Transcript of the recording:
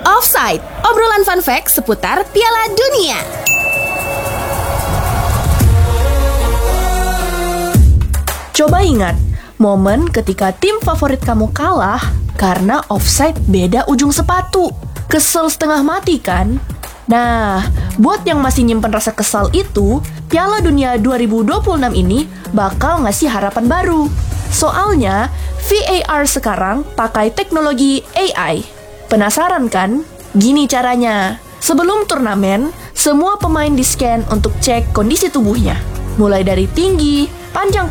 Offside, obrolan fun fact seputar Piala Dunia. Coba ingat, momen ketika tim favorit kamu kalah karena offside beda ujung sepatu. Kesel setengah mati kan? Nah, buat yang masih nyimpen rasa kesal itu, Piala Dunia 2026 ini bakal ngasih harapan baru. Soalnya, VAR sekarang pakai teknologi AI. Penasaran kan? Gini caranya. Sebelum turnamen, semua pemain di-scan untuk cek kondisi tubuhnya. Mulai dari tinggi, panjang